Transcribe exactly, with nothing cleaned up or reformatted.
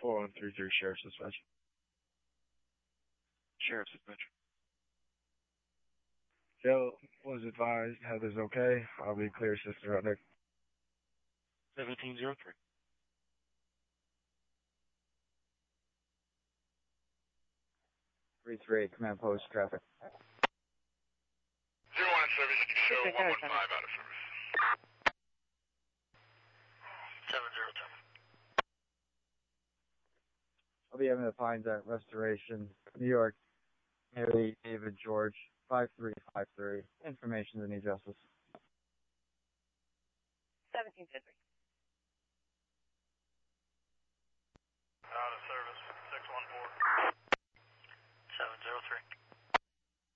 four one three three Sheriff's Dispatch. Sheriff's Dispatch. Joe was advised, Heather's okay. I'll be clear, sister, out there. seventeen oh three. three three, command post, traffic. zero one service, show one one five out of service. seven zero two. I'll be having the fines at Restoration, New York, Mary David George, five three five three. Information to need justice. seventeen fifty. Out of service.